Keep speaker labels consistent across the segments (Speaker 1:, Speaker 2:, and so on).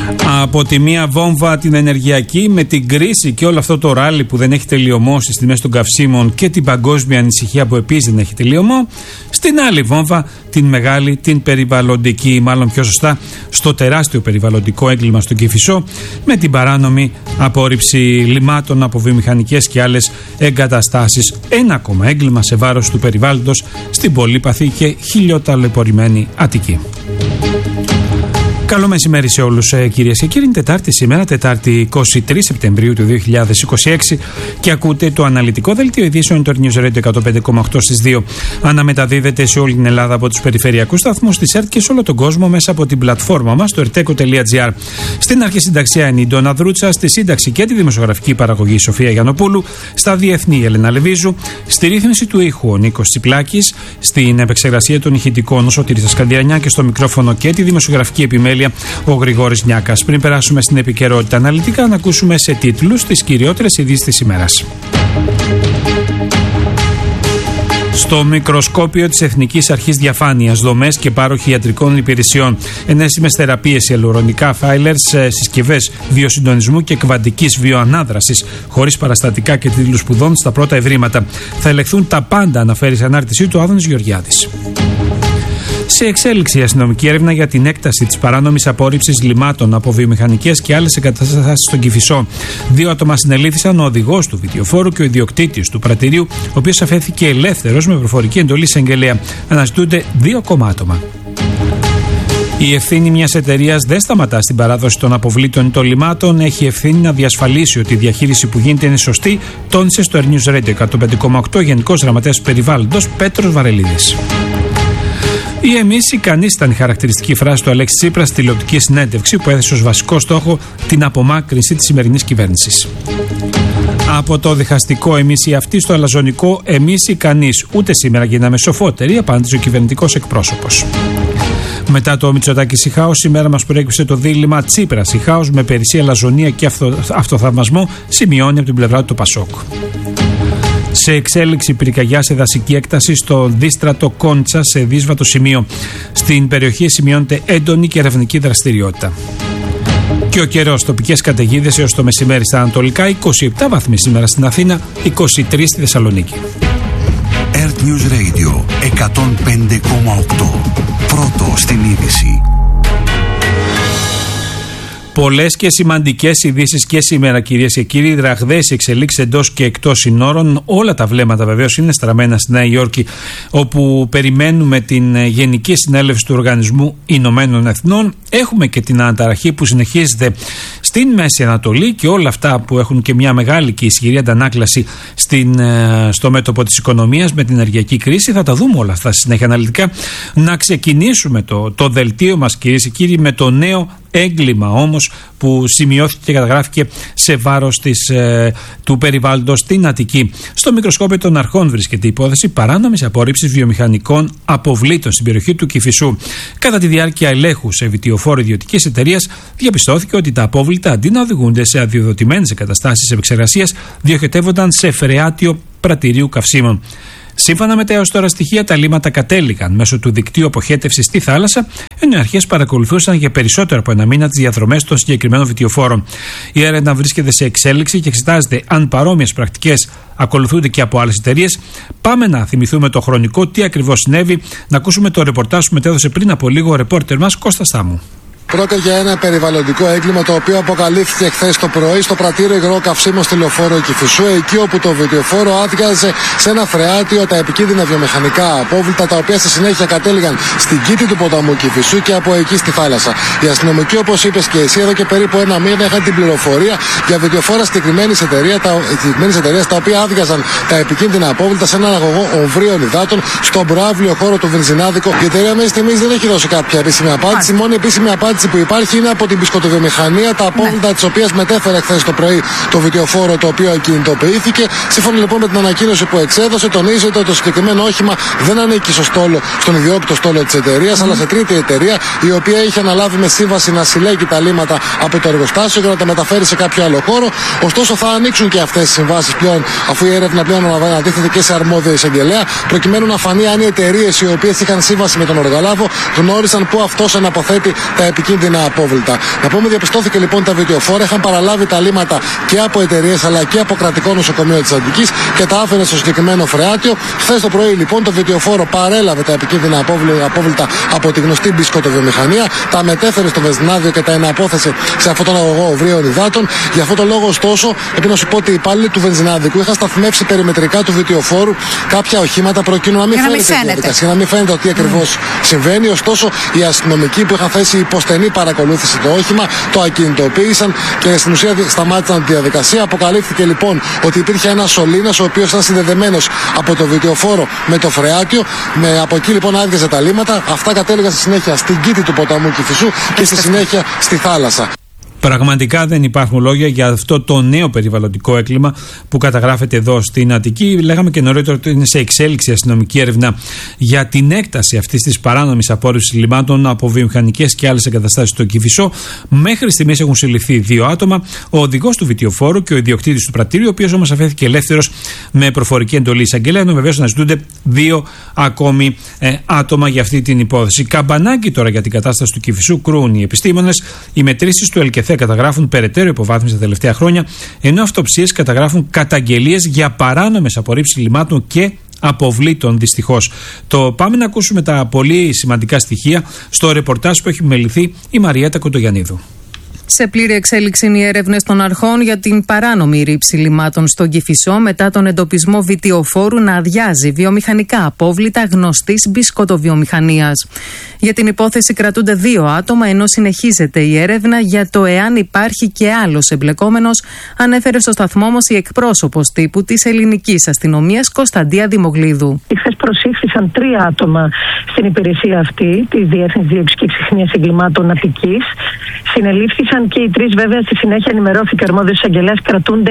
Speaker 1: Από τη μία βόμβα την ενεργειακή με την κρίση και όλο αυτό το ράλι που δεν έχει τελειωμώσει στις τιμές των καυσίμων και την παγκόσμια ανησυχία που επίσης δεν έχει τελειωμό, στην άλλη βόμβα την μεγάλη, την περιβαλλοντική, μάλλον πιο σωστά στο τεράστιο περιβαλλοντικό έγκλημα στον Κηφισό με την παράνομη απόρριψη λιμάτων από βιομηχανικές και άλλες εγκαταστάσεις. Ένα ακόμα έγκλημα σε βάρος του περιβάλλοντος στην πολύπαθη και χιλιοταλαιπωρημένη Αττική. Καλό μεσημέρι σε όλους, κυρίες και κύριοι. Είναι Τετάρτη σήμερα, Τετάρτη 23 Σεπτεμβρίου του 2026 και ακούτε το αναλυτικό δελτίο ειδήσεων του News Radio 105,8 στις 2. Αναμεταδίδεται σε όλη την Ελλάδα από τους περιφερειακούς σταθμούς της ΕΡΤ και σε όλο τον κόσμο μέσα από την πλατφόρμα μας, το erteco.gr. Στην αρχισυνταξία είναι η Ντόνα Δρούτσα, στη σύνταξη και τη δημοσιογραφική παραγωγή η Σοφία Γιαννοπούλου, στα διεθνή η Ελένα Λεβίζου, στη ρύθμιση του ήχου ο Νίκος Τσιπλάκης, στην επεξεργασία των ηχητικών ο Σωτήρης Σκανδιανιά και στο μικρόφωνο και τη δημοσιογραφική επιμέλεια ο Γρηγόρης Νιάκας. Πριν περάσουμε στην επικαιρότητα αναλυτικά, να ακούσουμε σε τίτλους τις κυριότερες ειδήσεις της ημέρας. Στο μικροσκόπιο της Εθνικής Αρχής Διαφάνειας, δομές και πάροχοι ιατρικών υπηρεσιών, ενέσιμες θεραπείες, ιαλουρονικά φάιλερς, συσκευές βιοσυντονισμού και κβαντικής βιοανάδρασης, χωρίς παραστατικά και τίτλους σπουδών στα πρώτα ευρήματα. Θα ελεγχθούν τα πάντα, αναφέρει σε ανάρτησή του ο Άδωνης Γεωργιάδης. Σε εξέλιξη η αστυνομική έρευνα για την έκταση της παράνομης απόρριψης λιμάτων από βιομηχανικές και άλλες εγκαταστάσεις στον Κηφισό. 2 άτομα συνελήφθησαν, ο οδηγός του βιντεοφόρου και ο ιδιοκτήτης του πρατηρίου, ο οποίος αφέθηκε ελεύθερος με προφορική εντολή εισαγγελέα. Αναζητούνται 2 ακόμα άτομα. Η ευθύνη μιας εταιρείας δεν σταματά στην παράδοση των αποβλήτων ή των λιμάτων. Έχει ευθύνη να διασφαλίσει ότι η διαχείριση που γίνεται είναι σωστή, τόνισε στο News Radio 105,8 Γενικός Γραμματέας Περιβάλλοντος Πέτρος Βαρελίδης. Η «εμείς ικανείς» ήταν η χαρακτηριστική φράση του Αλέξη Τσίπρα στη τηλεοπτική συνέντευξη που έθεσε ως βασικό στόχο την απομάκρυνση της σημερινής κυβέρνησης. Από το διχαστικό «εμείς οι αυτοί» στο αλαζονικό «εμείς ικανείς». Ούτε σήμερα γίναμε σοφότεροι, απάντησε ο κυβερνητικός εκπρόσωπος. Μετά το Μητσοτάκη-Σιχάος, σήμερα μας προέκυψε το δίλημμα Τσίπρα-Σιχάος με περισσή αλαζονία και αυτοθαυμασμό, σημειώνει από την πλευρά του το Πασόκ. Σε εξέλιξη πυρκαγιά σε δασική έκταση στο δίστρατο Κόντσα σε δύσβατο σημείο. Στην περιοχή σημειώνεται έντονη και ερευνητική δραστηριότητα. Και ο καιρός, τοπικές καταιγίδες έως το μεσημέρι στα Ανατολικά, 27 βαθμοί σήμερα στην Αθήνα, 23 στη Θεσσαλονίκη.
Speaker 2: Earth News Radio 105,8. Πρώτο στην είδηση.
Speaker 1: Πολλές και σημαντικές ειδήσεις και σήμερα, κυρίες και κύριοι. Ραγδαίες εξελίξεις εντός και εκτός συνόρων. Όλα τα βλέμματα βεβαίως είναι στραμμένα στη Νέα Υόρκη, όπου περιμένουμε την Γενική Συνέλευση του Οργανισμού Ηνωμένων Εθνών. Έχουμε και την αναταραχή που συνεχίζεται στην Μέση Ανατολή και όλα αυτά που έχουν και μια μεγάλη και ισχυρή αντανάκλαση στο μέτωπο της οικονομίας με την ενεργειακή κρίση. Θα τα δούμε όλα αυτά στη συνέχεια αναλυτικά. Να ξεκινήσουμε το δελτίο μας, κυρίες και κύριοι, με το νέο έγκλημα όμως που σημειώθηκε και καταγράφηκε σε βάρος του περιβάλλοντος στην Αττική. Στο μικροσκόπιο των αρχών βρίσκεται η υπόθεση παράνομης απόρριψης βιομηχανικών αποβλήτων στην περιοχή του Κηφισού. Κατά τη διάρκεια ελέγχου σε βιτιοφόρο ιδιωτικής εταιρείας, διαπιστώθηκε ότι τα απόβλητα αντί να οδηγούνται σε αδειοδοτημένες εγκαταστάσεις επεξεργασίας, διοχετεύονταν σε φρεάτιο πρατηρίου καυσίμων. Σύμφωνα με τα έως τώρα στοιχεία, τα λίμματα κατέληγαν μέσω του δικτύου αποχέτευσης στη θάλασσα, ενώ οι αρχές παρακολουθούσαν για περισσότερο από ένα μήνα τις διαδρομές των συγκεκριμένων βιτιοφόρων. Η έρευνα βρίσκεται σε εξέλιξη και εξετάζεται αν παρόμοιες πρακτικές ακολουθούνται και από άλλες εταιρείες. Πάμε να θυμηθούμε το χρονικό τι ακριβώς συνέβη, να ακούσουμε το ρεπορτάζ που μετέδωσε πριν από λίγο ο ρεπόρτερ μας Κώστας Στάμου.
Speaker 3: Πρόκειται για ένα περιβαλλοντικό έγκλημα το οποίο αποκαλύφθηκε χθες το πρωί στο πρατήριο υγρό καυσίμων στη λεωφόρο Κηφισού, εκεί όπου το βιτιοφόρο άδειαζε σε ένα φρεάτιο τα επικίνδυνα βιομηχανικά απόβλητα, τα οποία στη συνέχεια κατέληγαν στην κήτη του ποταμού Κηφισού και από εκεί στη θάλασσα. Οι αστυνομικοί, όπως είπες και εσύ, εδώ και περίπου ένα μήνα είχαν την πληροφορία για βιτιοφόρα συγκεκριμένης εταιρείας, τα οποία άδειαζαν τα επικίνδυνα απόβλητα σε έναν αγωγό ομβρίων υδάτων στον προάβλιο χώρο του Βενζινάδικο. Η εταιρεία μέχρι στιγμής δεν έχει δώσει κάποια επίσημη απάντηση. Η μόνη επίσημη απάντηση που υπάρχει είναι από την πισκοτοβιομηχανία, τα απόβλητα της οποίας μετέφερε χθες το πρωί το βιτιοφόρο το οποίο ακινητοποιήθηκε. Σύμφωνα λοιπόν με την ανακοίνωση που εξέδωσε, τονίζεται ότι το συγκεκριμένο όχημα δεν ανήκει στον ιδιόκτητο στόλο της εταιρείας, αλλά σε τρίτη εταιρεία, η οποία είχε αναλάβει με σύμβαση να συλλέγει τα λίμματα από το εργοστάσιο και να τα μεταφέρει σε κάποιο άλλο χώρο. Ωστόσο, θα ανοίξουν και αυτές τις συμβάσεις πλέον, αφού η έρευνα πλέον ανατίθεται και σε αρμόδιο εισαγγελέα, προκειμένου να φανεί αν οι εταιρείες οι οποίες είχαν σύμβαση με τον εργολάβο γνώρισαν πού αυτός αναποθέτει τα επικίνδυνα επικίνδυνα απόβλητα. Να πούμε, διαπιστώθηκε λοιπόν τα βιτιοφόρα είχαν παραλάβει τα λίμματα και από εταιρείες αλλά και από κρατικό νοσοκομείο της Αττικής και τα άφηνε στο συγκεκριμένο φρεάτιο. Χθες το πρωί λοιπόν το βιτιοφόρο παρέλαβε τα επικίνδυνα απόβλητα από τη γνωστή μπισκοτοβιομηχανία, τα μετέφερε στο βενζινάδιο και τα εναπόθεσε σε αυτόν τον αγωγό βρίων υδάτων. Γι' αυτό το λόγο, ωστόσο, πρέπει να σου πω ότι οι υπάλληλοι του βενζινάδικου είχαν σταθμεύσει περιμετρικά του βιτιοφόρου κάποια οχήματα προκειμένου να μην φαίνεται η διαδικασία, να μην φαίνεται ότι ακριβώς συμβαίνει. Ωστόσο, οι αστυνομικοί που είχαν θέσει υποστενή παρακολούθηση το όχημα το ακινητοποίησαν και στην ουσία σταμάτησαν τη διαδικασία. Αποκαλύφθηκε λοιπόν ότι υπήρχε ένας σωλήνας ο οποίος ήταν συνδεδεμένος από το βιτιοφόρο με το φρεάτιο. Από εκεί λοιπόν άδειαζε τα λίμματα. Αυτά κατέληγαν στη συνέχεια στην κήτη του ποταμού Κηφισού και στη συνέχεια στη θάλασσα.
Speaker 1: Πραγματικά δεν υπάρχουν λόγια για αυτό το νέο περιβαλλοντικό έγκλημα που καταγράφεται εδώ στην Αττική. Λέγαμε και νωρίτερα ότι είναι σε εξέλιξη αστυνομική έρευνα για την έκταση αυτής της παράνομης απόρριψης λιμάτων από βιομηχανικές και άλλες εγκαταστάσεις στο Κηφισό. Μέχρι στιγμής έχουν συλληφθεί 2 άτομα, ο οδηγός του βιτιοφόρου και ο ιδιοκτήτης του πρατήριου, ο οποίος όμως αφέθηκε ελεύθερος με προφορική εντολή εισαγγελέα, ενώ βεβαίως αναζητούνται 2 ακόμη άτομα για αυτή την υπόθεση. Καμπανάκι τώρα για την κατάσταση του Κηφισού κρούν οι επιστήμονες. Οι μετρήσεις του ΕΛΚΕΘΕ καταγράφουν περαιτέρω υποβάθμιση τα τελευταία χρόνια, ενώ αυτοψίες καταγράφουν καταγγελίες για παράνομες απορρίψεις λιμάτων και αποβλήτων, δυστυχώς. Το πάμε να ακούσουμε τα πολύ σημαντικά στοιχεία στο ρεπορτάζ που έχει μεληθεί η Μαριέτα Κοντογιαννίδου.
Speaker 4: Σε πλήρη εξέλιξη είναι οι έρευνες των αρχών για την παράνομη ρήψη λιμάτων στον Κηφισό μετά τον εντοπισμό βιτιοφόρου να αδειάζει βιομηχανικά απόβλητα γνωστής μπισκοτοβιομηχανίας. Για την υπόθεση κρατούνται 2 άτομα, ενώ συνεχίζεται η έρευνα για το εάν υπάρχει και άλλος εμπλεκόμενος, ανέφερε στο σταθμό όμως η εκπρόσωπος τύπου της ελληνικής αστυνομίας Κωνσταντία Δημογλίδου.
Speaker 5: Χθες προσήχθησαν 3 άτομα στην υπηρεσία αυτή, τη Διεύθυνση Δίωξης και Εξυχνίας Εγκλημάτων Αττικής. Συνελήφθησαν και οι 3, βέβαια, στη συνέχεια ενημερώθηκε ο αρμόδιος εισαγγελέας, κρατούνται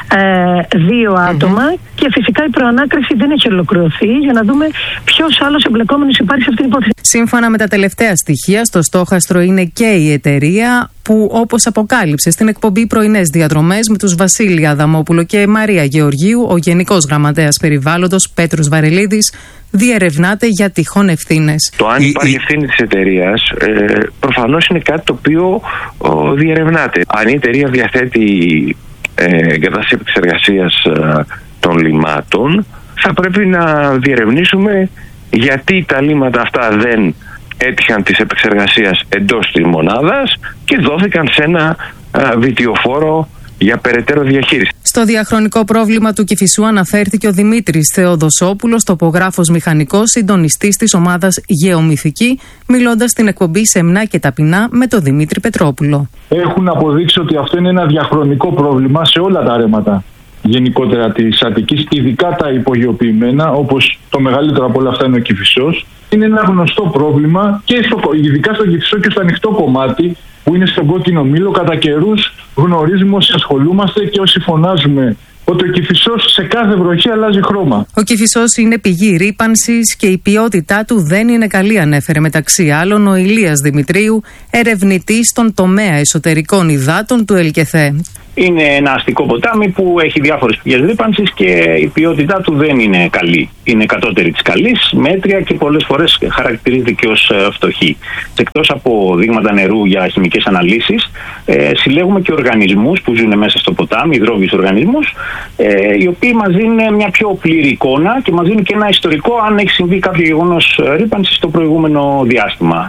Speaker 5: 2 άτομα και φυσικά η προανάκριση δεν έχει ολοκληρωθεί για να δούμε ποιος άλλος εμπλεκόμενος υπάρχει σε αυτήν την υπόθεση.
Speaker 4: Σύμφωνα με τα τελευταία στοιχεία, στο στόχαστρο είναι και η εταιρεία που, όπως αποκάλυψε στην εκπομπή Πρωινές Διαδρομές με τους Βασίλη Αδαμόπουλο και Μαρία Γεωργίου, ο Γενικός Γραμματέας Περιβάλλοντος Πέτρος Βαρελίδης διερευνάται για τυχόν ευθύνες.
Speaker 6: Το αν υπάρχει ευθύνη της εταιρείας προφανώς είναι κάτι το οποίο διερευνάται. Αν η εταιρεία διαθέτει εγκατάσταση επεξεργασίας των λιμάτων, θα πρέπει να διερευνήσουμε γιατί τα λίματα αυτά δεν έτυχαν της επεξεργασίας εντός της μονάδας και δόθηκαν σε ένα βιτιοφόρο για περαιτέρω διαχείριση.
Speaker 4: Στο διαχρονικό πρόβλημα του Κηφισού αναφέρθηκε ο Δημήτρης Θεοδοσόπουλος, τοπογράφος μηχανικός, συντονιστής της ομάδας Γεωμυθική, μιλώντας στην εκπομπή Σεμνά και Ταπεινά με τον Δημήτρη Πετρόπουλο.
Speaker 7: Έχουν αποδείξει ότι αυτό είναι ένα διαχρονικό πρόβλημα σε όλα τα ρέματα γενικότερα της Αττικής, ειδικά τα υπογειοποιημένα, όπως το μεγαλύτερο από όλα αυτά είναι ο Κηφισός. Είναι ένα γνωστό πρόβλημα και ειδικά στο Κηφισό και στο ανοιχτό κομμάτι που είναι στον κόκκινο μήλο. Κατά καιρούς γνωρίζουμε όσοι ασχολούμαστε και όσοι φωνάζουμε ότι ο Κηφισός σε κάθε βροχή αλλάζει χρώμα.
Speaker 4: Ο Κηφισός είναι πηγή ρύπανσης και η ποιότητά του δεν είναι καλή, ανέφερε μεταξύ άλλων ο Ηλίας Δημητρίου, ερευνητής στον τομέα εσωτερικών υδάτων του ΕΛΚΕΘΕ.
Speaker 8: Είναι ένα αστικό ποτάμι που έχει διάφορες πηγές ρύπανσης και η ποιότητά του δεν είναι καλή. Είναι κατώτερη της καλής, μέτρια και πολλές φορές χαρακτηρίζεται και ως φτωχή. Εκτός από δείγματα νερού για χημικές αναλύσεις, συλλέγουμε και οργανισμούς που ζουν μέσα στο ποτάμι, υδρόβιους οργανισμούς, οι οποίοι μας δίνουν μια πιο πλήρη εικόνα και μας δίνουν και ένα ιστορικό αν έχει συμβεί κάποιο γεγονός ρύπανσης στο προηγούμενο διάστημα.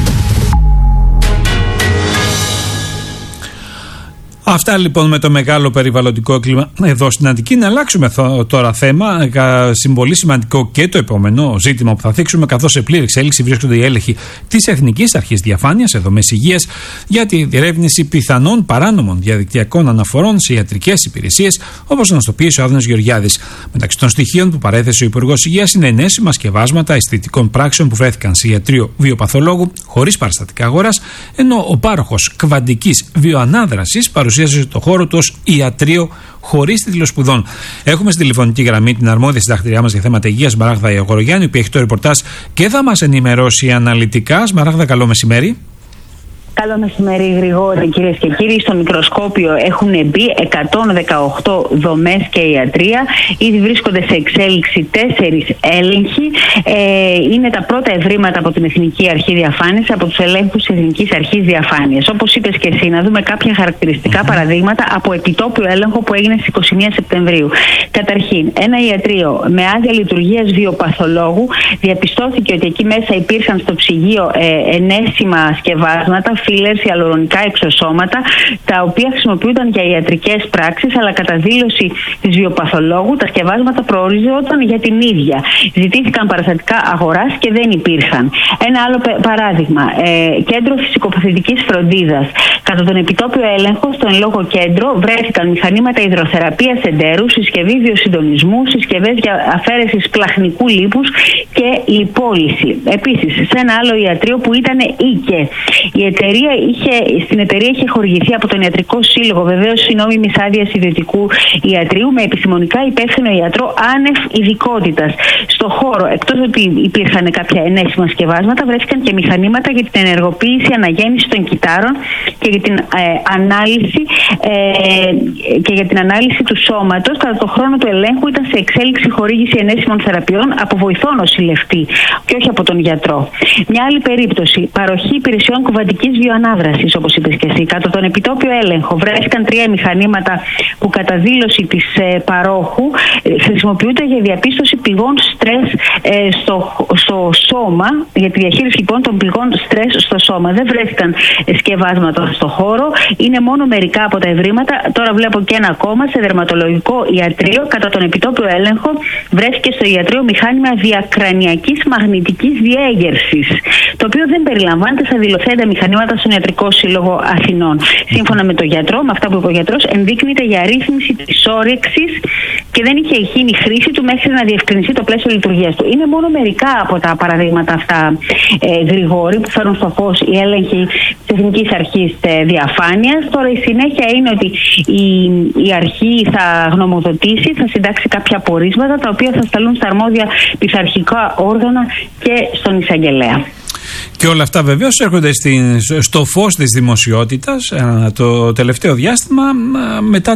Speaker 1: Αυτά λοιπόν με το μεγάλο περιβαλλοντικό έγκλημα εδώ στην Αττική. Να αλλάξουμε τώρα θέμα. Πολύ σημαντικό και το επόμενο ζήτημα που θα θίξουμε, καθώς σε πλήρη εξέλιξη βρίσκονται οι έλεγχοι της Εθνικής Αρχής Διαφάνειας, δομές υγείας, για τη διερεύνηση πιθανών παράνομων διαδικτυακών αναφορών σε ιατρικές υπηρεσίες, όπως γνωστοποίησε ο Άδωνας Γεωργιάδης. Μεταξύ των στοιχείων που παρέθεσε ο Υπουργός Υγείας είναι ενέσιμα σκευάσματα αισθητικών πράξεων που βρέθηκαν σε ιατρείο βιοπαθολόγου χωρίς παραστατικά αγοράς, ενώ ο πάροχος κβαντικής βιοανάδρασης παρουσίασε το χώρο του ως ιατρείο χωρίς τίτλο σπουδών. Έχουμε στη τηλεφωνική γραμμή την αρμόδια συντακτηριά μας για θέματα υγείας, Σμαράγδα Ιαγορογιάννη, που έχει το ρεπορτάζ και θα μας ενημερώσει αναλυτικά. Σμαράγδα, καλό μεσημέρι.
Speaker 9: Καλό μεσημέρι, Γρηγόρη, κυρίες και κύριοι. Στο μικροσκόπιο έχουν μπει 118 δομές και ιατρεία. Ήδη βρίσκονται σε εξέλιξη 4 έλεγχοι. Είναι τα πρώτα ευρήματα από την Εθνική Αρχή Διαφάνειας, από τους ελέγχους της Εθνικής Αρχής Διαφάνειας. Όπως είπες και εσύ, να δούμε κάποια χαρακτηριστικά παραδείγματα από επιτόπιο έλεγχο που έγινε στις 21 Σεπτεμβρίου. Καταρχήν, ένα ιατρείο με άδεια λειτουργίας βιοπαθολόγου διαπιστώθηκε ότι εκεί μέσα υπήρχαν στο ψυγείο ενέσιμα σκευάσματα, fillers, ιαλουρονικά εξωσώματα, τα οποία χρησιμοποιούνταν για ιατρικές πράξεις, αλλά κατά δήλωση της βιοπαθολόγου τα σκευάσματα προοριζόταν για την ίδια. Ζητήθηκαν παραστατικά αγοράς και δεν υπήρχαν. Ένα άλλο παράδειγμα, κέντρο φυσικοπαθητικής φροντίδας. Κατά τον επιτόπιο έλεγχο, στο εν λόγω κέντρο βρέθηκαν μηχανήματα υδροθεραπείας εντέρου, συσκευή βιοσυντονισμού, συσκευές για αφαίρεση σπλαχνικού λίπους και λιπόλυση. Επίσης, σε ένα άλλο ιατρείο που ήταν οίκε. Στην εταιρεία είχε χορηγηθεί από τον Ιατρικό Σύλλογο, βεβαίως συνόμιμης άδειας ιδιωτικού ιατρείου, με επιστημονικά υπεύθυνο ιατρό άνευ ειδικότητας. Στο χώρο, εκτός ότι υπήρχαν κάποια ενέσιμα σκευάσματα, βρέθηκαν και μηχανήματα για την ενεργοποίηση αναγέννηση των κυτάρων και για την ανάλυση του σώματος. Κατά το χρόνο του ελέγχου ήταν σε εξέλιξη χορήγηση ενέσιμων θεραπείων από βοηθό νοσηλευτή και όχι από τον γιατρό. Μια άλλη περίπτωση, παροχή υπηρεσιών κουβαντικής βιοανάδρασης, όπως είπες και εσύ. Κατά τον επιτόπιο έλεγχο βρέθηκαν 3 μηχανήματα που κατά δήλωση της παρόχου χρησιμοποιούνται για διαπίστωση πηγών στρες στο σώμα, για τη διαχείριση λοιπόν των πηγών στρες στο σώμα. Δεν βρέθηκαν σκευάσματα στο χώρο, είναι μόνο μερικά από τα ευρήματα. Τώρα βλέπω και ένα ακόμα, σε δερματολογικό ιατρείο. Κατά τον επιτόπιο έλεγχο βρέθηκε στο ιατρείο μηχάνημα διακρανιακής μαγνητικής διέγερσης, το οποίο δεν περιλαμβάνεται στα δηλωθέντα μηχανήματα στον Ιατρικό Σύλλογο Αθηνών. Σύμφωνα με τον γιατρό, με αυτά που είπε ο γιατρός, ενδείκνυται για αρρύθμιση της όρεξης και δεν είχε γίνει χρήση του μέχρι να διευκρινιστεί το πλαίσιο λειτουργίας του. Είναι μόνο μερικά από τα παραδείγματα αυτά, Γρηγόρη, που φέρουν στο φως οι έλεγχοι της Εθνικής Αρχής Διαφάνειας. Τώρα η συνέχεια είναι ότι η αρχή θα γνωμοδοτήσει, θα συντάξει κάποια απορίσματα, τα οποία θα σταλούν στα αρμόδια πειθαρχικά όργανα και στον εισαγγελέα.
Speaker 1: Και όλα αυτά βεβαίως έρχονται στο φως της δημοσιότητας το τελευταίο διάστημα, μετά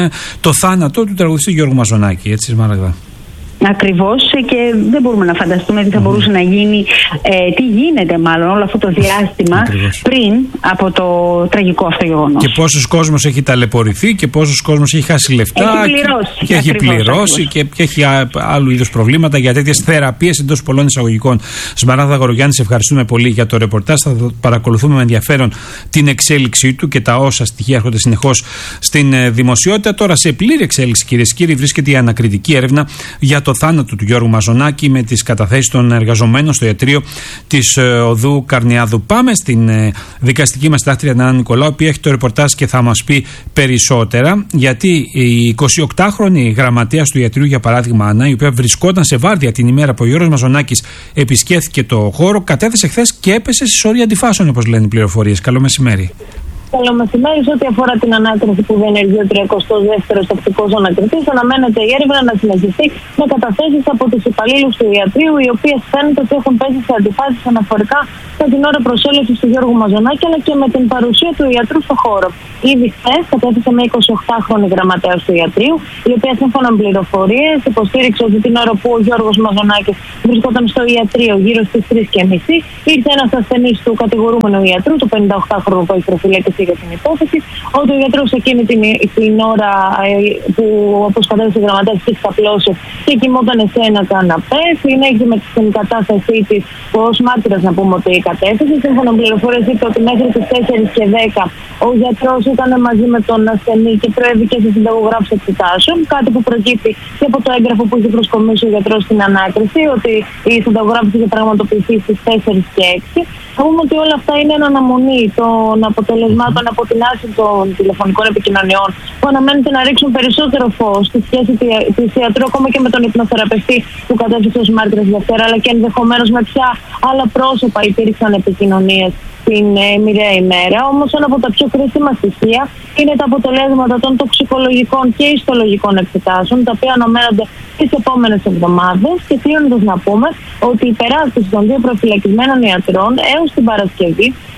Speaker 1: το θάνατο του τραγουδιστή Γιώργου Μαζονάκη, έτσι Μαραγδά.
Speaker 9: Ακριβώς, και δεν μπορούμε να φανταστούμε τι θα μπορούσε να γίνει, τι γίνεται μάλλον όλο αυτό το διάστημα πριν από το τραγικό αυτό γεγονός.
Speaker 1: Και πόσος κόσμος έχει ταλαιπωρηθεί και πόσος κόσμος έχει χάσει λεφτά και έχει πληρώσει και έχει άλλου είδους προβλήματα για τέτοιες θεραπείες εντός πολλών εισαγωγικών. Σμαράγδα Γορογιάννη, σε ευχαριστούμε πολύ για το ρεπορτάζ. Θα παρακολουθούμε με ενδιαφέρον την εξέλιξή του και τα όσα στοιχεία έρχονται συνεχώς στην δημοσιότητα. Τώρα σε πλήρη εξέλιξη, κυρίες και κύριοι, βρίσκεται η ανακριτική έρευνα για το θάνατο του Γιώργου Μαζονάκη με τις καταθέσεις των εργαζομένων στο ιατρείο της οδού Καρνιάδου. Πάμε στην δικαστική μας συντάκτρια Νάνα Νικολάου, η οποία έχει το ρεπορτάζ και θα μας πει περισσότερα, γιατί η 28χρονη γραμματέας του ιατρείου, για παράδειγμα Άννα, η οποία βρισκόταν σε βάρδια την ημέρα που ο Γιώργος Μαζονάκης επισκέφθηκε το χώρο, κατέθεσε χθες και έπεσε σε σωρία αντιφάσεων, όπως λένε οι πληροφορίες. Καλό μεσημέρι.
Speaker 10: Καλό μεσημέρι. Σε ό,τι αφορά την ανάκριση που δεν ενεργεί ο 32ος τακτικός ανακριτής, αναμένεται η έρευνα να συνεχιστεί με καταθέσεις από τους υπαλλήλους του ιατρείου, οι οποίες φαίνεται ότι έχουν πέσει σε αντιφάσεις αναφορικά με την ώρα προσέλευσης του Γιώργου Μαζονάκη, αλλά και με την παρουσία του ιατρού στο χώρο. Ήδη χθες κατέθεσε μια 28χρονη γραμματέας του ιατρείου, η οποία σύμφωνα με πληροφορίες υποστήριξε ότι την ώρα που ο Γιώργος Μαζονάκης βρισκόταν στο ιατρείο γύρω στις 3:30, ήρθε ένας ασθενής του κατηγορούμενου ιατρού, του 58χρονου που έχει προφυλακιστεί για την υπόθεση, ότι ο γιατρός εκείνη την ώρα που, όπως κατέθεσε η γραμματέας, είχε ξαπλώσει και κοιμόταν σε ένα καναπέ. Συνέχισε με την κατάστασή της ως μάρτυρας, να πούμε ότι κατέθεσε. Σύμφωνα με πληροφορίες είπε ότι μέχρι τις 4:10 ο γιατρός ήταν μαζί με τον ασθενή και προέβηκε σε συνταγογράφηση εξετάσεων. Κάτι που προκύπτει και από το έγγραφο που είχε προσκομίσει ο γιατρός στην ανάκριση, ότι η συνταγογράφηση είχε πραγματοποιηθεί στις 4:06. Θα πούμε ότι όλα αυτά είναι εν αναμονή των αποτελεσμάτων από την άρση των τηλεφωνικών επικοινωνιών, που αναμένεται να ρίξουν περισσότερο φως στη σχέση της ιατρού, ακόμα και με τον υπνοθεραπευτή που κατέθεσε ως μάρτυρας Δευτέρα, αλλά και ενδεχομένως με ποια άλλα πρόσωπα υπήρξαν επικοινωνίες την μοιραία ημέρα. Όμως ένα από τα πιο κρίσιμα στοιχεία είναι τα αποτελέσματα των τοξικολογικών και ιστολογικών εξετάσεων, τα οποία αναμένονται τις επόμενες εβδομάδες. Και κλείνοντας να πούμε ότι η περάσπιση των δύο προφυλακισμένων ιατρών έως την Παρασκευή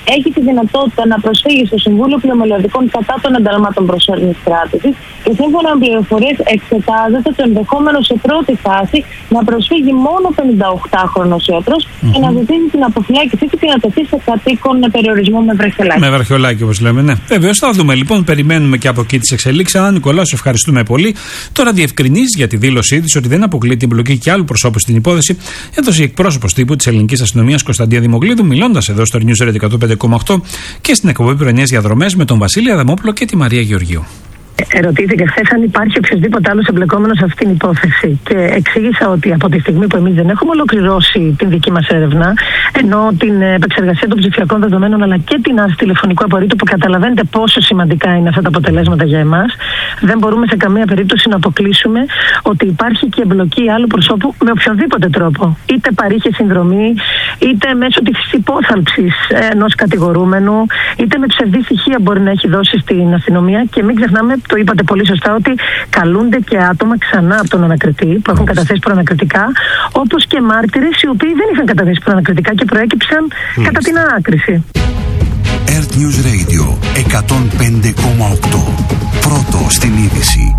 Speaker 10: έχει τη δυνατότητα να προσφύγει στο Συμβούλιο Πληρωμελωδικών κατά των ενταλμάτων προσωρινής κράτησης και σύμφωνα με πληροφορίες εξετάζεται το ενδεχόμενο σε πρώτη φάση να προσφύγει μόνο 58χρονος ιατρός και να ζητήσει την αποφυλάκησή του και να τεθεί σε κατοίκον περιορισμό με βραχιολάκι. Με
Speaker 1: βραχιολάκι, όπως λέμε, ναι. Βεβαίως θα δούμε λοιπόν, περιμένουμε και από εκεί τις εξελίξεις. Ανά Νικολάου, σε ευχαριστούμε πολύ. Τώρα διευκρινίζει για τη δήλωσή της ότι δεν αποκλεί την εμπλοκή και άλλου προσώπου στην υπόθεση. Έδωσε η εκπρόσωπος τύπου της ελληνικής αστυνομίας Κωνσταντία Δημογλίδου, μιλώντας εδώ στο News Radio 105,8 και στην εκπομπή Πρωινές Διαδρομές με τον Βασίλη Αδαμόπουλο και τη Μαρία Γεωργίου.
Speaker 5: Ερωτήθηκε χθες αν υπάρχει οποιοδήποτε άλλος εμπλεκόμενος σε αυτήν την υπόθεση. Και εξήγησα ότι από τη στιγμή που εμείς δεν έχουμε ολοκληρώσει την δική μας έρευνα, ενώ την επεξεργασία των ψηφιακών δεδομένων αλλά και την άρση τηλεφωνικού απορρίτου, που καταλαβαίνετε πόσο σημαντικά είναι αυτά τα αποτελέσματα για εμάς, δεν μπορούμε σε καμία περίπτωση να αποκλείσουμε ότι υπάρχει και εμπλοκή άλλου προσώπου με οποιοδήποτε τρόπο. Είτε παρήχε συνδρομή, είτε μέσω της υπόθαλψης ενός κατηγορούμενου, είτε με ψευδή στοιχεία μπορεί να έχει δώσει στην αστυνομία. Και μην ξεχνάμε, το είπατε πολύ σωστά, ότι καλούνται και άτομα ξανά από τον ανακριτή που έχουν καταθέσει προανακριτικά, όπως και μάρτυρες οι οποίοι δεν είχαν καταθέσει προανακριτικά και προέκυψαν κατά την ανάκριση.
Speaker 2: Earth News Radio 105,8. Πρώτο στην είδηση.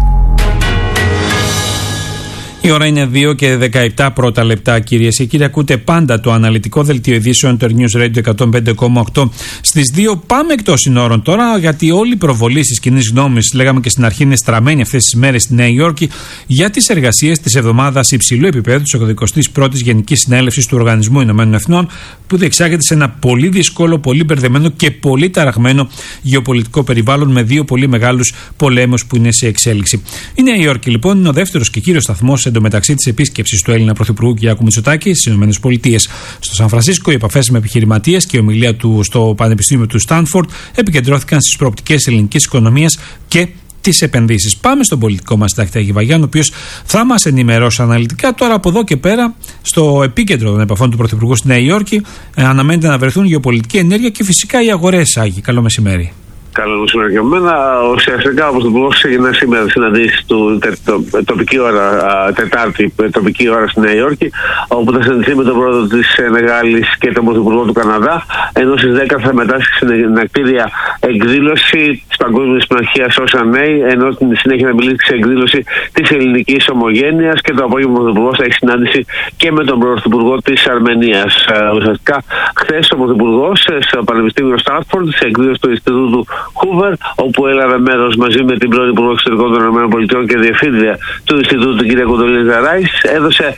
Speaker 1: Η ώρα είναι 2 και 17 πρώτα λεπτά, κυρίες και κύριοι. Ακούτε πάντα το αναλυτικό δελτίο ειδήσεων του News Radio 105,8. Στις 2 πάμε εκτός συνόρων τώρα, γιατί όλη η προβολή της κοινής γνώμης, λέγαμε και στην αρχή, είναι στραμμένη αυτές τις μέρες στη Νέα Υόρκη για τις εργασίες της εβδομάδας υψηλού επίπεδου της 81ης Γενικής Συνέλευσης του Οργανισμού Ηνωμένων Εθνών, που διεξάγεται σε ένα πολύ δύσκολο, πολύ μπερδεμένο και πολύ ταραγμένο γεωπολιτικό περιβάλλον με δύο πολύ μεγάλους πολέμους που είναι σε εξέλιξη. Η Νέα Υόρκη, λοιπόν, είναι ο δεύτερος και κύριος σταθμός εντωμεταξύ της επίσκεψης του Έλληνα Πρωθυπουργού Κυριάκου Μητσοτάκη στις ΗΠΑ. Στο Σαν Φρανσίσκο, οι επαφές με επιχειρηματίες και η ομιλία του στο Πανεπιστήμιο του Στάνφορντ επικεντρώθηκαν στις προοπτικές ελληνικής οικονομίας και τις επενδύσεις. Πάμε στον πολιτικό μας συντάκτη Άγη Βαγιάννη, ο οποίος θα μας ενημερώσει αναλυτικά. Τώρα από εδώ και πέρα, στο επίκεντρο των επαφών του Πρωθυπουργού στη Νέα Υόρκη, αναμένεται να βρεθούν γεωπολιτική ενέργεια και φυσικά οι αγορές. Άγη, καλό μεσημέρι.
Speaker 11: Καλό μεσημέρι για μένα. Ουσιαστικά, όπως το πω, έγινε σήμερα συναντήσεις του τοπική ώρα, Τετάρτη, τοπική ώρα στη Νέα Υόρκη, όπου θα συναντηθεί με τον πρόεδρο της Σενεγάλης και τον πρωθυπουργό του Καναδά, ενώ στις 10 θα μετάσχει στην ακτήρια εκδήλωση της Παγκόσμιας Συμμαχίας Ocean May, ενώ στην συνέχεια θα μιλήσει σε εκδήλωση της ελληνικής ομογένειας και το απόγευμα ο πρωθυπουργός θα έχει συνάντηση και με τον πρωθυπουργό της Αρμενίας. Ουσιαστικά, χθες ο πρωθυπουργός στο Πανεπιστήμιο Στάνφορντ, σε εκδήλωση του Ινστιτούτου Hoover, όπου έλαβε μέρος μαζί με την πρώην Υπουργό Εξωτερικών των ΗΠΑ και διευθύντρια του Ινστιτούτου, την κυρία Κοντολίζα Ράις, έδωσε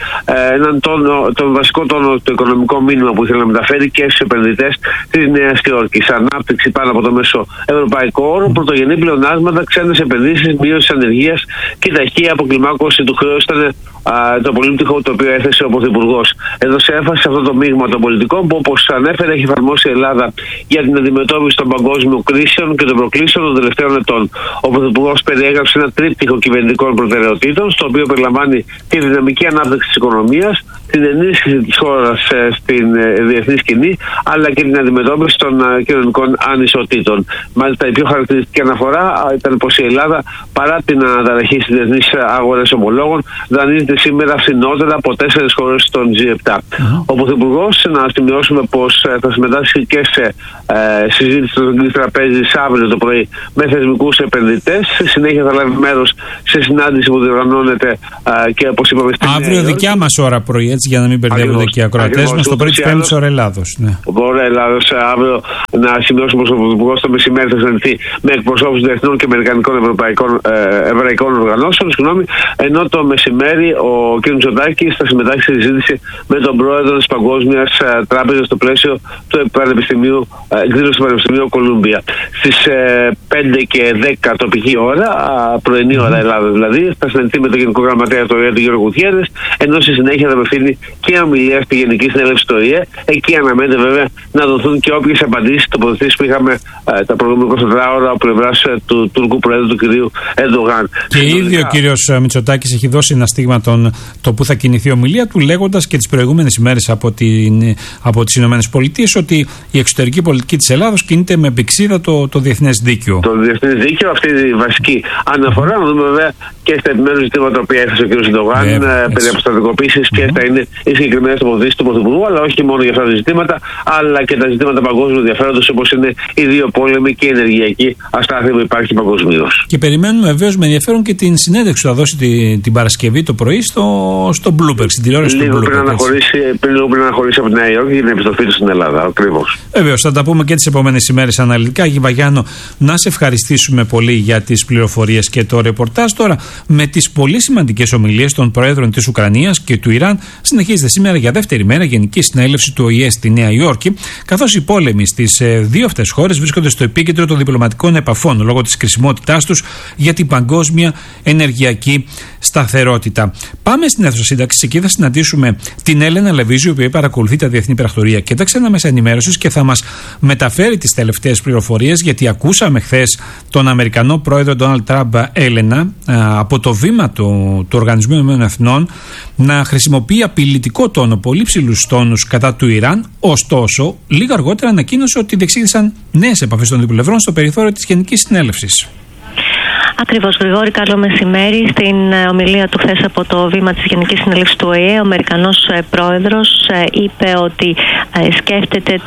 Speaker 11: τον βασικό τόνο, το οικονομικό μήνυμα που ήθελε να μεταφέρει και στους επενδυτές της Νέας Υόρκης. Ανάπτυξη πάνω από το μέσο ευρωπαϊκό όρο, πρωτογενή πλεονάσματα, ξένες επενδύσεις, μείωση ανεργίας και ταχεία αποκλιμάκωση του χρέους ήταν το πολύπτυχο το οποίο έθεσε ο Πρωθυπουργός. Έδωσε έμφαση σε αυτό το μείγμα των πολιτικών που, όπως ανέφερε, έχει εφαρμόσει η Ελλάδα για την αντιμετώπιση των παγκόσμιων κρίσεων και των προκλήσεων των τελευταίων ετών. Ο Πρωθυπουργός περιέγραψε ένα τρίπτυχο κυβερνητικών προτεραιοτήτων, στο οποίο περιλαμβάνει τη δυναμική ανάπτυξη της οικονομίας, την ενίσχυση της χώρας στην διεθνή σκηνή, αλλά και την αντιμετώπιση των κοινωνικών ανισοτήτων. Μάλιστα, η πιο χαρακτηριστική αναφορά ήταν πως η Ελλάδα, παρά την αναταραχή στις διεθνείς αγορές ομολόγων, δανείζεται σήμερα φθηνότερα από 4 χώρες στον G7. Ο Πρωθυπουργός, να σημειώσουμε πως θα συμμετάσχει και σε συζήτηση του Αγγλικής Τραπέζης αύριο το πρωί με θεσμικούς επενδυτές. Στη συνέχεια θα λάβει μέρος σε συνάντηση που διοργανώνεται και, όπως είπαμε, στην
Speaker 1: αύριο δικιά μας ώρα πρωί, έτσι, για να μην μπερδεύονται και οι ακροατές μας, το πρωί της 5ης ώρα Ελλάδος. Ναι.
Speaker 11: Ώρα Ελλάδος. Αύριο να σημειώσουμε πως ο Πρωθυπουργός το μεσημέρι θα συναντηθεί με εκπροσώπους διεθνών και αμερικανικών εβραϊκών οργανώσεων, ενώ το μεσημέρι ο κ. Μητσοτάκης θα συμμετάσχει στη συζήτηση με τον πρόεδρο της Παγκόσμιας Τράπεζας στο πλαίσιο του Πανεπιστημίου, εκδήλωση του Πανεπιστημίου Κολούμπια. Στις 5 και 10 τοπική ώρα, πρωινή ώρα Ελλάδα δηλαδή, θα συναντηθεί με τον Γενικό Γραμματέα του ΟΗΕ, τον Γιώργο Γουτιέρες, ενώ στη συνέχεια θα απευθύνει και ομιλία στη Γενική Συνέλευση του ΟΗΕ. Εκεί αναμένεται βέβαια να δοθούν και όποιες απαντήσεις, τοποθετήσεις που είχαμε τα προηγούμενα 24 ώρα από πλευράς του Τούρκου Προέδρου, του κ. Ερντογάν.
Speaker 1: Και ήδη ο κ. Μητσοτάκης έχει δώσει ένα στίγμα το που θα κινηθεί η ομιλία του, λέγοντας και τις προηγούμενες ημέρες από τις Ηνωμένες Πολιτείες ότι η εξωτερική πολιτική της Ελλάδος κινείται με πηξίδα το διεθνές δίκαιο.
Speaker 11: Το διεθνές δίκαιο, αυτή η βασική αναφορά. Να δούμε βέβαια και στα επιμέρους ζητήματα που έθεσε ο κ. Ερντογάν περί αποστρατικοποίησης, ποιες θα είναι οι συγκεκριμένες τοποθετήσεις του Πρωθυπουργού, αλλά όχι μόνο για αυτά τα ζητήματα, αλλά και τα ζητήματα παγκόσμιου ενδιαφέροντος, όπως είναι οι δύο πόλεμοι και η ενεργειακή αστάθεια που υπάρχει παγκοσμίως. Και
Speaker 1: περιμένουμε βεβαίως με ενδιαφέρον και την συνέντευξη που θα δώσει την Παρασκευή το πρωί στο Bloomberg, στην τηλεόραση του Bloomberg.
Speaker 11: Λίγο πριν αναχωρήσει από τη Νέα Υόρκη για την επιστροφή του στην Ελλάδα. Ακριβώς.
Speaker 1: Βεβαίως, θα τα πούμε και τις επόμενες ημέρες αναλυτικά. Άγη Βαγιάννο, να σε ευχαριστήσουμε πολύ για τις πληροφορίες και το ρεπορτάζ. Τώρα, με τις πολύ σημαντικές ομιλίες των Προέδρων της Ουκρανίας και του Ιράν, συνεχίζεται σήμερα για δεύτερη μέρα Γενική Συνέλευση του ΟΗΕ στη Νέα Υόρκη, καθώς οι πόλεμοι στις δύο αυτές χώρες βρίσκονται στο επίκεντρο των διπλωματικών επαφών λόγω της κρισιμότητάς τους για την παγκόσμια ενεργειακή σταθερότητα. Πάμε στην αίθουσα σύνταξης. Εκεί θα συναντήσουμε την Έλενα Λεβίζου, η οποία παρακολουθεί τα διεθνή πρακτορία και τα ξένα μέσα ενημέρωσης και θα μας μεταφέρει τις τελευταίες πληροφορίες, γιατί ακούσαμε χθες τον Αμερικανό πρόεδρο Ντόναλντ Τραμπ, Έλενα, από το βήμα του Οργανισμού Ηνωμένων Εθνών να χρησιμοποιεί απειλητικό τόνο, πολύ ψηλούς τόνους κατά του Ιράν. Ωστόσο, λίγο αργότερα ανακοίνωσε ότι διεξήγησαν νέες επαφές των δύο πλευρών στο περιθώριο της Γενικής Συνέλευσης.
Speaker 12: Ακριβώς, Γρηγόρη, καλό μεσημέρι. Στην ομιλία του χθες από το βήμα της Γενικής Συνέλευσης του ΟΗΕ, ο Αμερικανός πρόεδρος είπε ότι σκέφτεται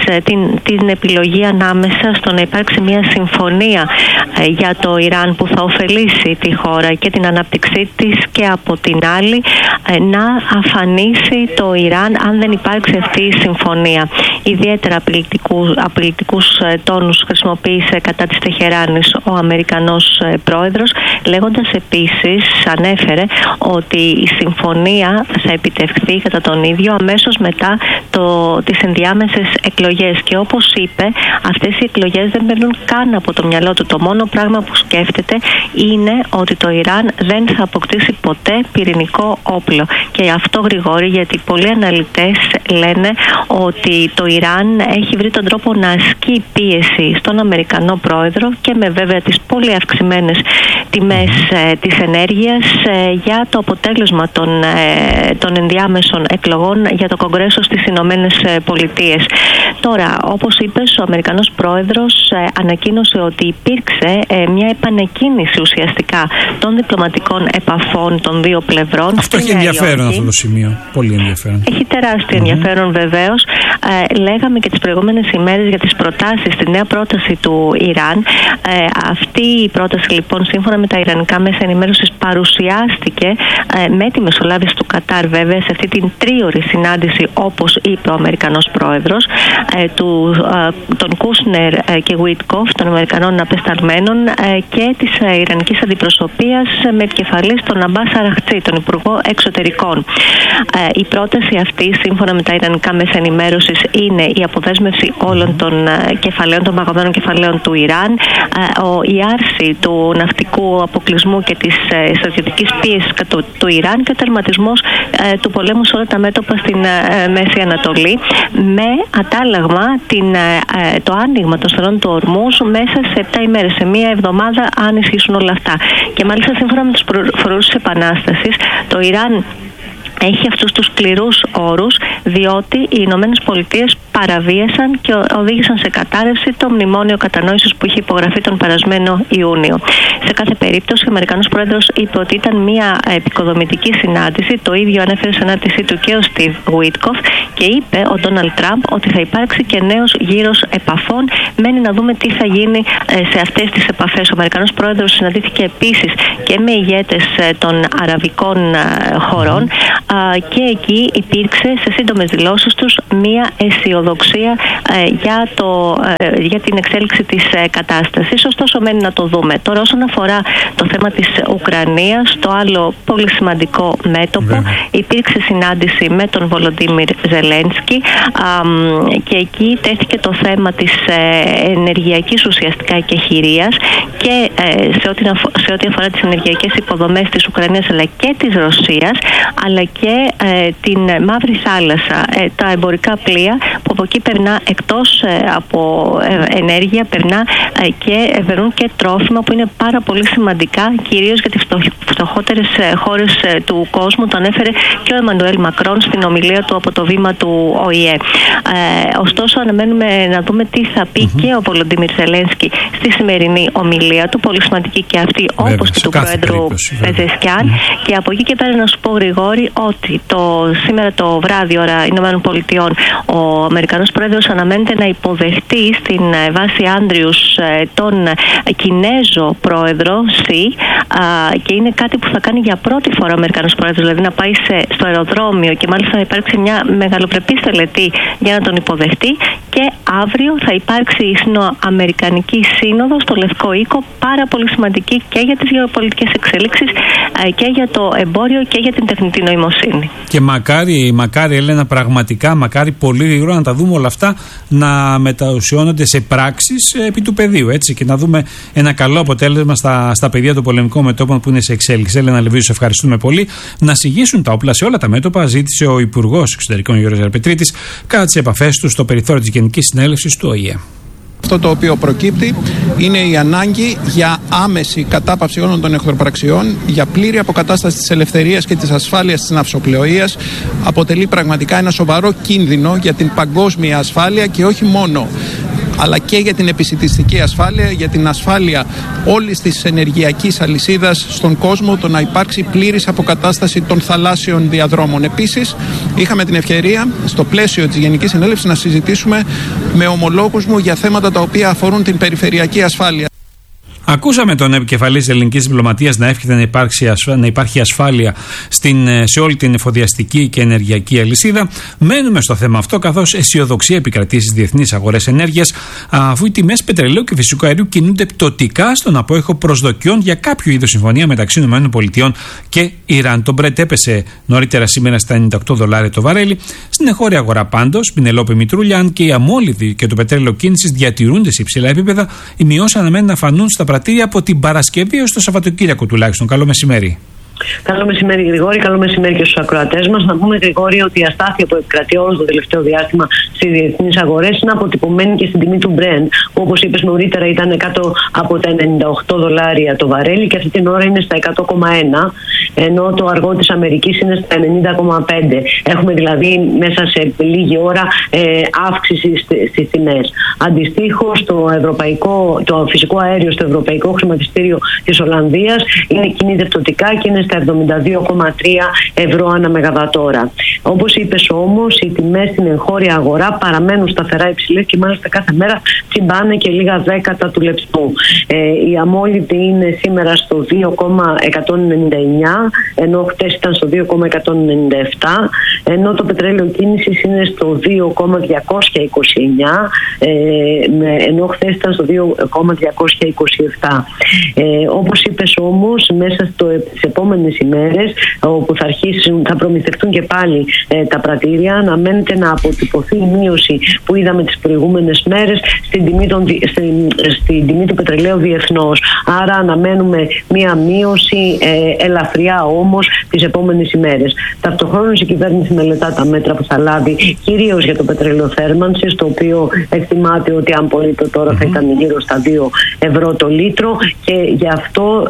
Speaker 12: την επιλογή ανάμεσα στο να υπάρξει μια συμφωνία για το Ιράν που θα ωφελήσει τη χώρα και την ανάπτυξή της, και από την άλλη να αφανίσει το Ιράν αν δεν υπάρξει αυτή η συμφωνία. Ιδιαίτερα απειλητικούς τόνους χρησιμοποίησε κατά της Τεχεράνης ο Αμερικανός πρόεδρος, λέγοντας επίσης, ανέφερε ότι η συμφωνία θα επιτευχθεί κατά τον ίδιο αμέσως μετά τις ενδιάμεσες εκλογές, και όπως είπε, αυτές οι εκλογές δεν παίρνουν καν από το μυαλό του. Το μόνο πράγμα που σκέφτεται είναι ότι το Ιράν δεν θα αποκτήσει ποτέ πυρηνικό όπλο. Και αυτό, Γρηγόρη, γιατί πολλοί αναλυτές λένε ότι το Ιράν έχει βρει τον τρόπο να ασκεί πίεση στον Αμερικανό πρόεδρο, και με βέβαια τις πολύ αυξημένες τιμές της ενέργειας, για το αποτέλεσμα των ενδιάμεσων εκλογών για το Κογκρέσο στις Ηνωμένες Πολιτείες. Τώρα, όπως είπες, ο Αμερικανός πρόεδρος ανακοίνωσε ότι υπήρξε μια επανεκκίνηση ουσιαστικά των διπλωματικών επαφών των δύο πλευρών.
Speaker 1: Αυτό έχει ενδιαφέρον αυτό το σημείο. Πολύ ενδιαφέρον.
Speaker 12: Έχει τεράστιο ενδιαφέρον βεβαίως. Λέγαμε και τις προηγούμενες ημέρες για τις προτάσεις, τη νέα πρόταση του Ιράν. Αυτή η πρόταση, λοιπόν, σύμφωνα με τα ιρανικά μέσα ενημέρωσης, παρουσιάστηκε με τη μεσολάβηση του Κατάρ, βέβαια, σε αυτή την τρίωρη συνάντηση, όπως είπε ο Αμερικανός πρόεδρος, των Κούσνερ και Γουίτκοφ, των Αμερικανών απεσταλμένων, και της ιρανικής αντιπροσωπείας με επικεφαλής τον Αμπάς Αραχτσί, τον Υπουργό Εξωτερικών. Η πρόταση αυτή, σύμφωνα με τα ιρανικά μέσα ενημέρωσης, είναι η αποδέσμευση όλων των κεφαλαίων, των παγωμένων κεφαλαίων του Ιράν, η άρση του ναυτικού αποκλεισμού και της στρατιωτικής πίεσης του Ιράν και ο τερματισμός του πολέμου σε όλα τα μέτωπα στην Μέση Ανατολή, με αντάλλαγμα το άνοιγμα των στενών του Ορμούζ μέσα σε 7 ημέρες, σε μία εβδομάδα, αν ισχύσουν όλα αυτά. Και μάλιστα, σύμφωνα με τους προορούς της Επανάστασης, το Ιράν έχει αυτούς τους σκληρούς όρους, διότι οι Ηνωμένες Πολιτείες παραβίασαν και οδήγησαν σε κατάρρευση το μνημόνιο κατανόησης που είχε υπογραφεί τον περασμένο Ιούνιο. Σε κάθε περίπτωση, ο Αμερικανός πρόεδρος είπε ότι ήταν μια επικοδομητική συνάντηση. Το ίδιο ανέφερε σε ανάρτησή του και ο Στιβ Γουίτκοφ, και είπε ο Ντόναλντ Τραμπ ότι θα υπάρξει και νέος γύρος επαφών. Μένει να δούμε τι θα γίνει σε αυτές τις επαφές. Ο Αμερικανός πρόεδρος συναντήθηκε επίσης και με ηγέτες των αραβικών χωρών, και εκεί υπήρξε σε σύντομες δηλώσεις τους μία αισιοδοξία για την εξέλιξη της κατάστασης. Ωστόσο, μένει να το δούμε. Τώρα, όσον αφορά το θέμα της Ουκρανίας, το άλλο πολύ σημαντικό μέτωπο, υπήρξε συνάντηση με τον Βολοντίμιρ Ζελένσκι, και εκεί τέθηκε το θέμα της ενεργειακής ουσιαστικά εκεχηρίας, και σε ό,τι αφορά τις ενεργειακές υποδομές της Ουκρανίας αλλά και της Ρωσίας, αλλά και την Μαύρη Θάλασσα. θάλασσα τα εμπορικά πλοία, που από εκεί περνά εκτός από ενέργεια, περνά και περνούν και τρόφιμα, που είναι πάρα πολύ σημαντικά, κυρίως για τις φτωχότερες χώρες του κόσμου. Το ανέφερε και ο Εμμανουέλ Μακρόν στην ομιλία του από το βήμα του ΟΗΕ. Ωστόσο, αναμένουμε να δούμε τι θα πει και ο Βολοντίμιρ Ζελένσκι στη σημερινή ομιλία του, πολύ σημαντική και αυτή, όπως και του Πρόεδρου Πεζεσκιάν. Και από εκεί και πέρα να σου πω, Γρηγόρη, ότι σήμερα το βράδυ, ώρα Ηνωμένων Πολιτειών, ο Αμερικανός Πρόεδρος αναμένεται να υποδεχτεί στην βάση Άντριους τον Κινέζο Πρόεδρο Σι, και είναι κάτι που θα κάνει για πρώτη φορά ο Αμερικανός Πρόεδρος, δηλαδή να πάει στο αεροδρόμιο, και μάλιστα θα υπάρξει μια μεγαλοπρεπής τελετή για να τον υποδεχτεί. Και αύριο θα υπάρξει η Αμερικανική Σύνοδος στο Λευκό Οίκο, πάρα πολύ σημαντική και για τις γεωπολιτικές εξελίξεις και για το εμπόριο και για την τεχνητή νοημοσύνη. Και
Speaker 1: μακάρι Έλενα, πραγματικά μακάρι πολύ γρήγορα να τα δούμε όλα αυτά να μεταουσιώνονται σε πράξεις επί του πεδίου, έτσι, και να δούμε ένα καλό αποτέλεσμα στα πεδία των πολεμικών μετώπων που είναι σε εξέλιξη. Έλενα Λεβίου, σε ευχαριστούμε πολύ. Να συγγύσουν τα όπλα σε όλα τα μέτωπα, ζήτησε ο Υπουργός Εξωτερικών Γιώργος Ζαρπετρίτης κατά τις επαφές του στο περιθώριο της Γενικής Συνέλευσης του ΟΗΕ.
Speaker 13: Αυτό το οποίο προκύπτει είναι η ανάγκη για άμεση κατάπαυση όλων των εχθροπραξιών, για πλήρη αποκατάσταση της ελευθερίας και της ασφάλειας της ναυσοπλοείας. Αποτελεί πραγματικά ένα σοβαρό κίνδυνο για την παγκόσμια ασφάλεια, και όχι μόνο, αλλά και για την επισιτιστική ασφάλεια, για την ασφάλεια όλης της ενεργειακής αλυσίδας στον κόσμο, το να υπάρξει πλήρης αποκατάσταση των θαλάσσιων διαδρόμων. Επίσης, είχαμε την ευκαιρία στο πλαίσιο της Γενικής Συνέλευσης να συζητήσουμε με ομολόγους μου για θέματα τα οποία αφορούν την περιφερειακή ασφάλεια.
Speaker 1: Ακούσαμε τον επικεφαλής ελληνικής διπλωματίας να εύχεται να υπάρχει ασφάλεια σε όλη την εφοδιαστική και ενεργειακή αλυσίδα. Μένουμε στο θέμα αυτό, καθώς αισιοδοξία επικρατεί στις διεθνείς αγορές ενέργειας, αφού οι τιμές πετρελαίου και φυσικού αερίου κινούνται πτωτικά στον απόϊχο προσδοκιών για κάποιο είδος συμφωνία μεταξύ ΗΠΑ και Ιράν. Το Brent έπεσε νωρίτερα σήμερα στα $98 το βαρέλι. Στην εγχώρια αγορά πάντως, Πινελόπη Μητρούλια, αν και οι αμόλυβοι και το πετρέλαιο κίνησης διατηρούνται σε υψηλά επίπεδα, οι μειώσεις αναμένουν να φανούν στα πρατήρια από την Παρασκευή έως το Σαββατοκύριακο τουλάχιστον. Καλό μεσημέρι.
Speaker 14: Καλό μεσημέρι, Γρηγόρη. Καλό μεσημέρι και στους ακροατές μας. Να πούμε, Γρηγόρη, ότι η αστάθεια που επικρατεί όλο το τελευταίο διάστημα στις διεθνείς αγορές είναι αποτυπωμένη και στην τιμή του Brent, που, όπως είπες νωρίτερα, ήταν κάτω από τα $98 το βαρέλι, και αυτή την ώρα είναι στα 100,1, ενώ το αργό της Αμερικής είναι στα 90,5. Έχουμε δηλαδή μέσα σε λίγη ώρα αύξηση στις τιμές. Αντιστοίχως, το φυσικό αέριο στο Ευρωπαϊκό Χρηματιστήριο της Ολλανδίας κινείται πτωτικά και είναι στα 72,3 ευρώ ανά μεγαβατόρα. Όπως είπες όμως, οι τιμές στην εγχώρια αγορά παραμένουν σταθερά υψηλές και μάλιστα κάθε μέρα τσιμπάνε και λίγα δέκατα του λεπτού. Η αμόλυβδη είναι σήμερα στο 2,199, ενώ χτες ήταν στο 2,197, ενώ το πετρέλαιο κίνησης είναι στο 2,229, ενώ χτες ήταν στο 2,227. Όπως είπες όμως, μέσα στις επόμενες ημέρες, όπου θα προμηθευτούν και πάλι τα πρατήρια, αναμένεται να αποτυπωθεί η μείωση που είδαμε τις προηγούμενες μέρες στην τιμή του πετρελαίου διεθνώς. Άρα αναμένουμε μία μείωση ελαφριά όμως τις επόμενες ημέρες. Ταυτοχρόνως η κυβέρνηση μελετά τα μέτρα που θα λάβει, κυρίως για το πετρέλαιο θέρμανσης, το οποίο εκτιμάται ότι αν πολύ το τώρα θα ήταν γύρω στα 2 ευρώ το λίτρο, και γι' αυτό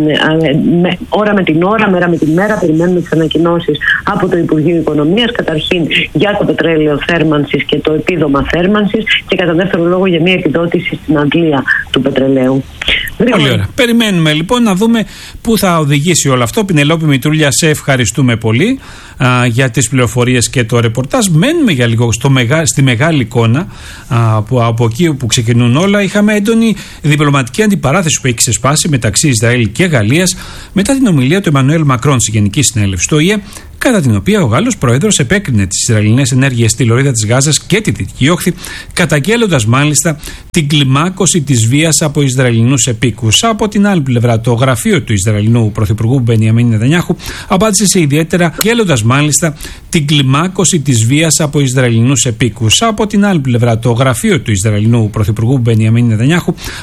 Speaker 14: ώρα με την ώρα, μέρα με τη μέρα, περιμένουμε τις ανακοινώσεις από το Υπουργείο Οικονομίας, καταρχήν για το πετρέλαιο θέρμανσης και το επίδομα θέρμανσης, και κατά δεύτερο λόγο για μια επιδότηση στην αντλία του πετρελαίου.
Speaker 1: Πολύ ωραία. Περιμένουμε λοιπόν να δούμε πού θα οδηγήσει όλο αυτό. Πινελόπη Μητρούλια, σε ευχαριστούμε πολύ για τις πληροφορίες και το ρεπορτάζ. Μένουμε για λίγο στη μεγάλη εικόνα, που από εκεί που ξεκινούν όλα. Είχαμε έντονη διπλωματική αντιπαράθεση που έχει ξεσπάσει μεταξύ Ισραήλ και Γαλλίας μετά την ομιλία του Εμμανουέλ Μακρόν στη Γενική Συνέλευση του ΟΗΕ, κατά την οποία ο Γάλλος Πρόεδρος επέκρινε τις Ισραηλινές ενέργειες στη λωρίδα της Γάζας και τη Δυτική Όχθη, καταγγέλλοντας μάλιστα την κλιμάκωση της βίας από Ισραηλινούς επίκους. Από την άλλη πλευρά, το γραφείο του Ισραηλινού Πρωθυπουργού Μπενιαμίν Νετανιάχου απάντησε σε ιδιαίτερα, γέλλοντας μάλιστα την κλιμάκωση της βίας από Ισραηλινούς επίκους. Από την άλλη πλευρά, το γραφείο του Ισραηλινού Πρωθυπουργού Μπενιαμίν Νετανιάχου